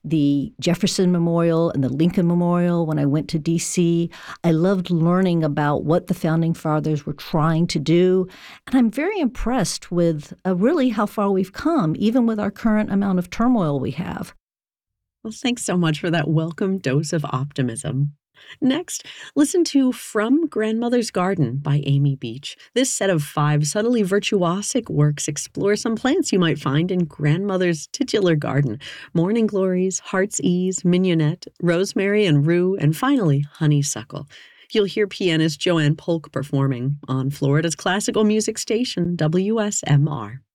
the Jefferson Memorial and the Lincoln Memorial when I went to D.C. I loved learning about what the Founding Fathers were trying to do. And I'm very impressed with really how far we've come, even with our current amount of turmoil we have. Well, thanks so much for that welcome dose of optimism. Next, listen to From Grandmother's Garden by Amy Beach. This set of 5 subtly virtuosic works explore some plants you might find in grandmother's titular garden: morning glories, heart's ease, mignonette, rosemary and rue, and finally, honeysuckle. You'll hear pianist Joanne Polk performing on Florida's classical music station, WSMR.